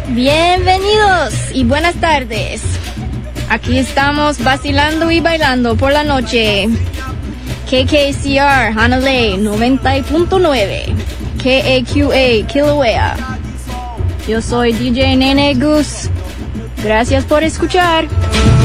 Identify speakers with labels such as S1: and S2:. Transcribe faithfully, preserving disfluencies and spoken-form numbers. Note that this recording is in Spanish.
S1: Bienvenidos y buenas tardes. Aquí estamos vacilando y bailando por la noche. K K C R Hanalei noventa punto nueve, K A Q A Kilauea. Yo soy D J Nene Goose. Gracias por escuchar.